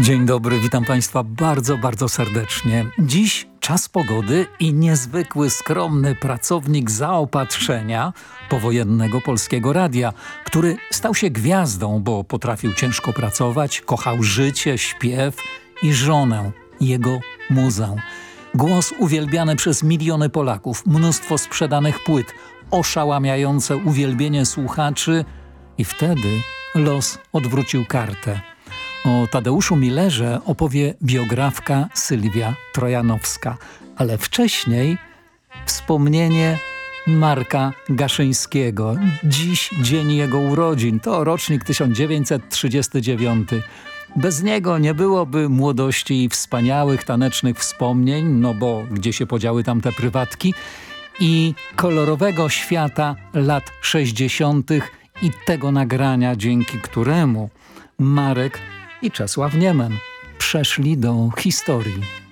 Dzień dobry, witam Państwa bardzo, bardzo serdecznie. Dziś czas pogody i niezwykły, skromny pracownik zaopatrzenia powojennego Polskiego Radia, który stał się gwiazdą, bo potrafił ciężko pracować, kochał życie, śpiew i żonę, jego muzę. Głos uwielbiany przez miliony Polaków, mnóstwo sprzedanych płyt, oszałamiające uwielbienie słuchaczy i wtedy los odwrócił kartę. O Tadeuszu Millerze opowie biografka Sylwia Trojanowska, ale wcześniej wspomnienie Marka Gaszyńskiego. Dziś dzień jego urodzin, to rocznik 1939. Bez niego nie byłoby młodości i wspaniałych tanecznych wspomnień, no bo gdzie się podziały tamte prywatki, i kolorowego świata lat 60. i tego nagrania, dzięki któremu Marek i Czesław Niemen przeszli do historii.